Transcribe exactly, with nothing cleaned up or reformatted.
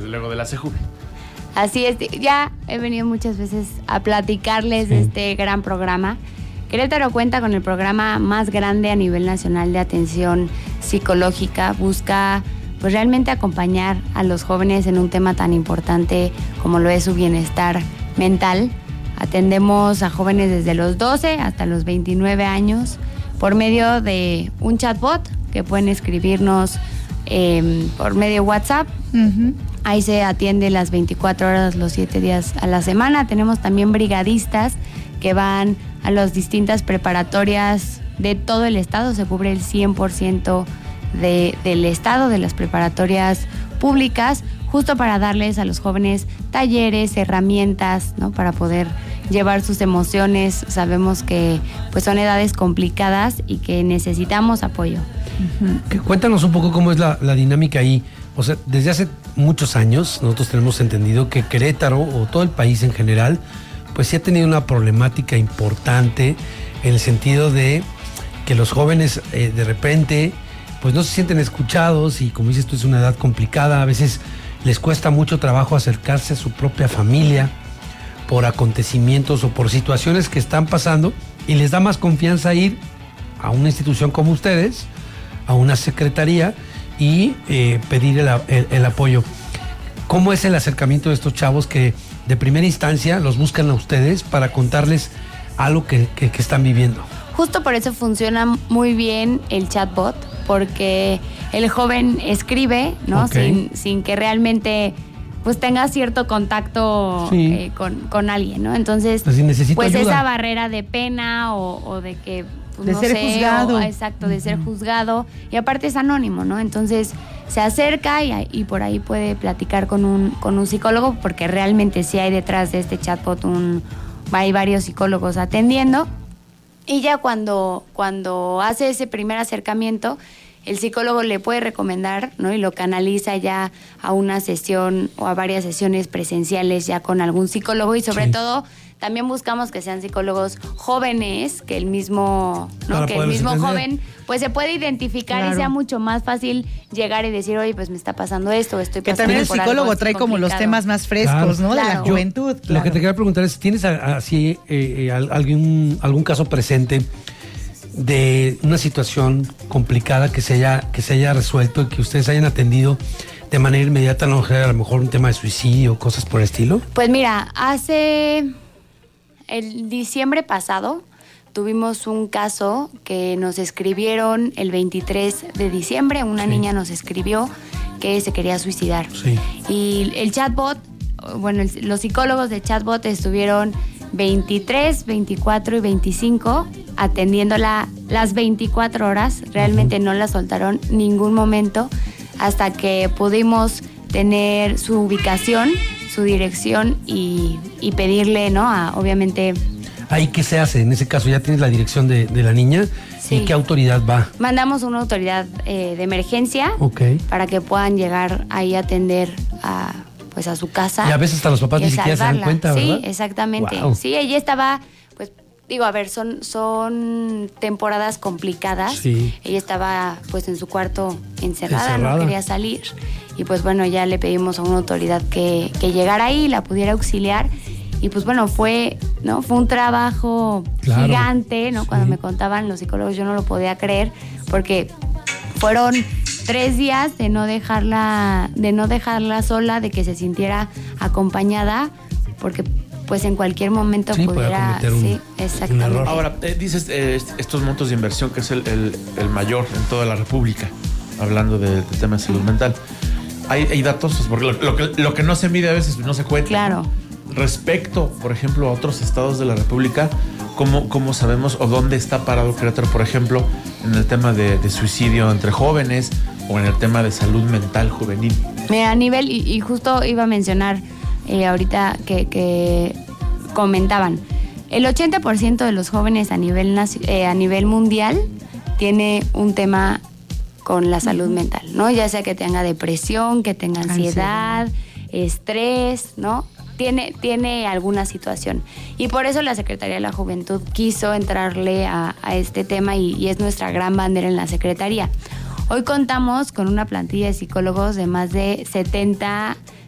luego de la CEJUVE. Así es, ya he venido muchas veces a platicarles sí. de este gran programa. Querétaro cuenta con el programa más grande a nivel nacional de atención psicológica. Busca pues realmente acompañar a los jóvenes en un tema tan importante como lo es su bienestar mental. Atendemos a jóvenes desde los doce hasta los veintinueve años por medio de un chatbot que pueden escribirnos eh, por medio de WhatsApp. Uh-huh. Ahí se atiende las veinticuatro horas, los siete días a la semana. Tenemos también brigadistas que van a las distintas preparatorias de todo el estado. Se cubre el cien por ciento de, del estado, de las preparatorias públicas, justo para darles a los jóvenes talleres, herramientas, ¿no? Para poder llevar sus emociones. Sabemos que pues son edades complicadas y que necesitamos apoyo. Uh-huh. Cuéntanos un poco cómo es la, la dinámica ahí. O sea, desde hace muchos años nosotros tenemos entendido que Querétaro o todo el país en general pues sí ha tenido una problemática importante en el sentido de que los jóvenes eh, de repente pues no se sienten escuchados y como dices tú es una edad complicada, a veces les cuesta mucho trabajo acercarse a su propia familia por acontecimientos o por situaciones que están pasando y les da más confianza ir a una institución como ustedes, a una secretaría y eh, pedir el, el, el apoyo. ¿Cómo es el acercamiento de estos chavos que de primera instancia los buscan a ustedes para contarles algo que, que, que están viviendo? Justo por eso funciona muy bien el chatbot, porque el joven escribe, ¿no? Okay. Sin, sin que realmente pues tenga cierto contacto sí. eh, con, con alguien, ¿no? Entonces, pues, pues ayuda. Esa barrera de pena o, o de que pues, de no ser sé, juzgado. O, exacto, de uh-huh. ser juzgado. Y aparte es anónimo, ¿no? Entonces se acerca y, y por ahí puede platicar con un, con un psicólogo, porque realmente sí hay detrás de este chatbot un, hay varios psicólogos atendiendo. Y ya cuando, cuando hace ese primer acercamiento, el psicólogo le puede recomendar, ¿no? Y lo canaliza ya a una sesión o a varias sesiones presenciales ya con algún psicólogo y sobre sí. todo también buscamos que sean psicólogos jóvenes, que el mismo, ¿no? que el mismo entender. joven pues se puede identificar claro. y sea mucho más fácil llegar y decir, oye, pues me está pasando esto, estoy pasando que también el por psicólogo algo trae como complicado. Los temas más frescos, claro. ¿no? Claro. De la juventud. Yo, claro. Lo que te quería preguntar es, ¿tienes así eh, eh, algún, algún caso presente de una situación complicada que se haya que se haya resuelto y que ustedes hayan atendido de manera inmediata, no a lo mejor un tema de suicidio, cosas por el estilo? Pues mira, hace el diciembre pasado tuvimos un caso que nos escribieron el veintitrés de diciembre, una sí. niña nos escribió que se quería suicidar. Sí. Y el chatbot, bueno, el, los psicólogos de chatbot estuvieron veintitrés, veinticuatro y veinticinco atendiéndola las veinticuatro horas, realmente uh-huh. no la soltaron ningún momento hasta que pudimos tener su ubicación, su dirección y, y pedirle, ¿no? A, obviamente... ¿Ahí qué se hace? En ese caso, ¿ya tienes la dirección de, de la niña? Sí. ¿Y qué autoridad va? Mandamos una autoridad eh, de emergencia okay. para que puedan llegar ahí a atender a... pues a su casa. Y a veces hasta los papás ni siquiera se dan cuenta, ¿verdad? Sí, exactamente. Wow. Sí, ella estaba, pues, digo, a ver, son, son temporadas complicadas. Sí. Ella estaba, pues, en su cuarto encerrada, encerrada, no quería salir. Y, pues, bueno, ya le pedimos a una autoridad que, que llegara ahí, la pudiera auxiliar. Y, pues, bueno, fue, ¿no? Fue un trabajo claro. gigante, ¿no? Sí. Cuando me contaban los psicólogos, yo no lo podía creer, porque fueron tres días de no dejarla, de no dejarla sola, de que se sintiera acompañada, porque pues en cualquier momento sí, pudiera, un, sí, exactamente. Un Ahora, eh, dices eh, estos montos de inversión que es el, el, el mayor en toda la República, hablando de, de temas de salud mental. Hay, hay datos, porque lo, lo, que, lo que no se mide a veces no se cuenta. Claro. Respecto, por ejemplo, a otros estados de la República, ¿cómo, cómo sabemos o dónde está parado Querétaro, por ejemplo, en el tema de, de suicidio entre jóvenes o en el tema de salud mental juvenil? Mira, a nivel, y, y justo iba a mencionar eh, ahorita que, que comentaban, el ochenta por ciento de los jóvenes a nivel, eh, a nivel mundial tiene un tema con la salud uh-huh. mental, ¿no? Ya sea que tenga depresión, que tenga ansiedad, ansiedad. estrés, ¿no? Tiene, tiene alguna situación. Y por eso la Secretaría de la Juventud quiso entrarle a, a este tema y, y es nuestra gran bandera en la Secretaría. Hoy contamos con una plantilla de psicólogos de más de setenta